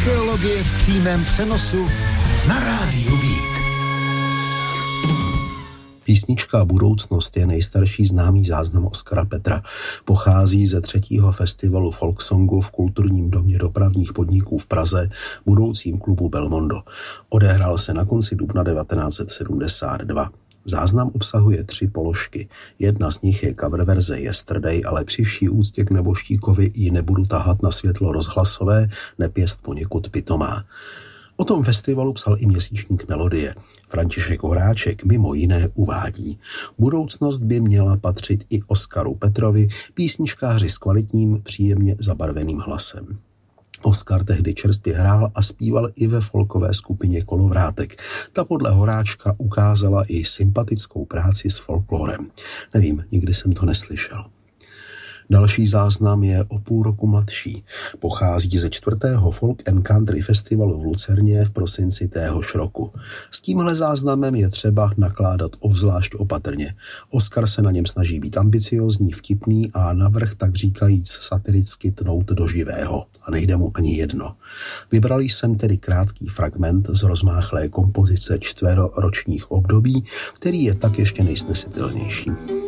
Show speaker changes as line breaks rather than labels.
Archeologie v přímém přenosu na Rádiu Beat.
Písnička Budoucnost je nejstarší známý záznam Oskara Petra. Pochází ze 3. festivalu folksongu v Kulturním domě dopravních podniků v Praze, budoucím klubu Belmondo. Odehrál se na konci dubna 1972. Záznam obsahuje 3 položky. Jedna z nich je coververze Yesterday, ale při vší úctě k Neboštíkovi ji nebudu tahat na světlo rozhlasové, neb jest poněkud pitomá. O tom festivalu psal i měsíčník Melodie. František Horáček mimo jiné uvádí: budoucnost by měla patřit i Oskaru Petrovi, písničkáři s kvalitním, příjemně zabarveným hlasem. Oskar tehdy čerstvě hrál a zpíval i ve folkové skupině Kolovrátek. Ta podle Horáčka ukázala i sympatickou práci s folklorem. Nevím, nikdy jsem to neslyšel. Další záznam je o půl roku mladší. Pochází ze 4. Folk and Country festivalu v Lucerně v prosinci téhož roku. S tímhle záznamem je třeba nakládat obzvlášť opatrně. Oskar se na něm snaží být ambiciózní, vtipný a navrch tak říkajíc satiricky tnout do živého. A nejde mu ani jedno. Vybral jsem tedy krátký fragment z rozmáchlé kompozice 4ročních období, který je tak ještě nejsnesitelnější.